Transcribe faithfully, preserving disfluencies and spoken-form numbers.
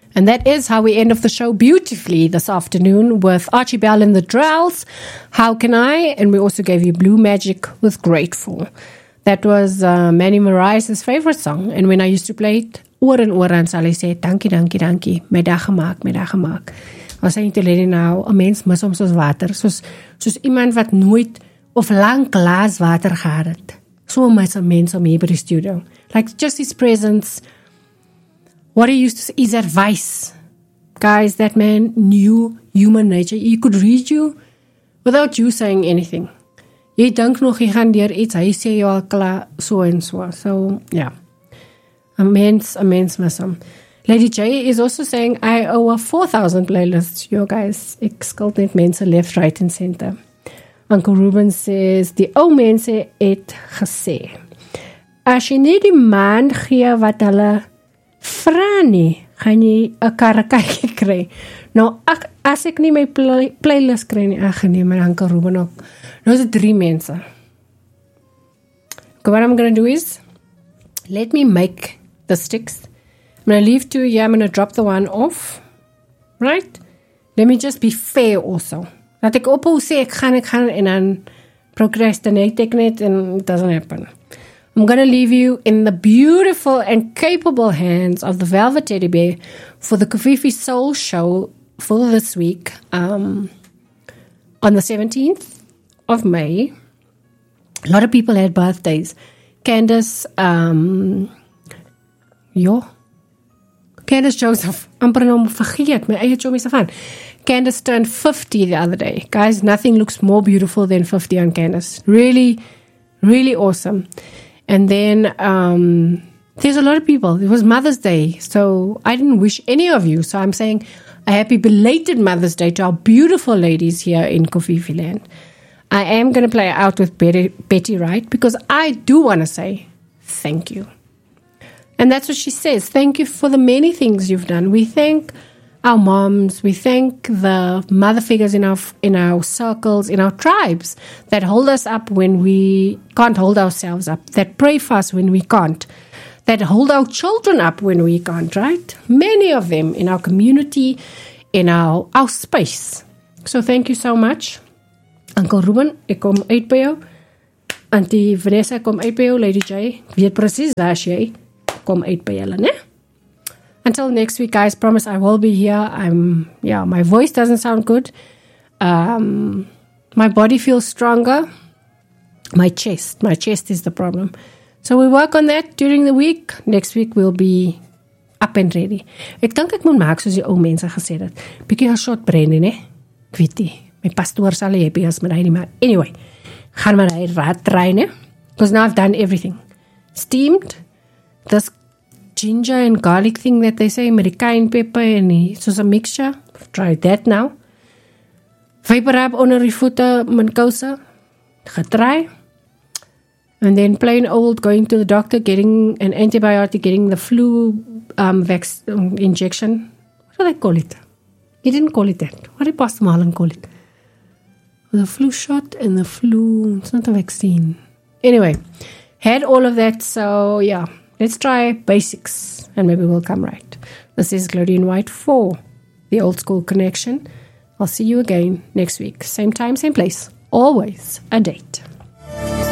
And that is how we end off the show beautifully this afternoon with Archie Bell and the Drells, How Can I? And we also gave you Blue Magic with Grateful. That was uh, Manny Mariah's favorite song. And when I used to play it, oor en oor, and sal hy sê, dankie, dankie, dankie, my dag gemaak, my dag gemaak. I was saying to Lady now, 'n mens mis hom soos water, soos, soos iemand wat nooit of lang glas water gehad het. So mis 'n mens om hier by die studio. Like, just his presence. What he used to say, his advice. Guys, that man knew human nature. He could read you without you saying anything. Jy dink nog, jy gaan deur iets, hy sê jou al klaar, so en so. So, yeah. A mens, a mens mis hom. Lady J is also saying, I owe a four thousand playlists. Yo, guys, ek skuld net mense left, right and center. Uncle Ruben says, die ou mense het gesê, as jy nie die man gee wat hulle vra nie, gaan jy 'n karrekkie kry. Nou, ek, as ek nie my play, playlist kry nie, ek geneem my Uncle Ruben ook. Nou is het drie mense. Okay, what I'm going to do is, let me make the sticks. I'm going to leave two here, I'm going to drop the one off. Right? Let me just be fair also. Dat ek ophou sê, ek gaan, ek gaan, en dan procrastinate ek net, and it doesn't happen. I'm going to leave you in the beautiful and capable hands of the Velvet Teddy Bear for the Kofifi Soul Show for this week. Um, on the seventeenth of May, a lot of people had birthdays. Candace, um, ja, Candace Joseph, amper nou vergeet, my eie chomie se van. Candace turned fifty the other day. Guys, nothing looks more beautiful than fifty on Candace. Really, really awesome. And then um, there's a lot of people. It was Mother's Day, so I didn't wish any of you. So I'm saying a happy belated Mother's Day to our beautiful ladies here in Kofifi Land. I am going to play out with Betty, Betty Wright because I do want to say thank you. And that's what she says. Thank you for the many things you've done. We thank our moms, we thank the mother figures in our in our circles, in our tribes, that hold us up when we can't hold ourselves up, that pray for us when we can't, that hold our children up when we can't, right? Many of them in our community, in our, our space. So thank you so much. Uncle Ruben, ek kom uit by jou. Auntie Vanessa, kom uit by jou. Lady J, weet precies waar is jy, kom uit by julle, ne? Until next week, guys, promise I will be here. I'm, yeah, my voice doesn't sound good. Um, my body feels stronger. My chest, my chest is the problem. So we work on that during the week. Next week we'll be up and ready. Ek dink ek moet maak soos die ou mense gesê het. Bietjie 'n short brain, ne? Ek weet nie. My pastoor sal nie happy as met hy nie, maar anyway, gaan maar hy raad try, ne? Because now I've done everything. Steamed, this ginger and garlic thing that they say, met die cayenne pepper en die, soos a mixture. I've tried that now. Vapor rub onder die voete, mijn kouse. Getry. And then plain old going to the doctor, getting an antibiotic, getting the flu um, vac- um, injection. What do they call it? He didn't call it that. What did Pastor Marlon call it? The flu shot and the flu, it's not a vaccine. Anyway, had all of that, so yeah. Let's try basics, and maybe we'll come right. This is Glodian White for The Old School Connection. I'll see you again next week. Same time, same place. Always a date.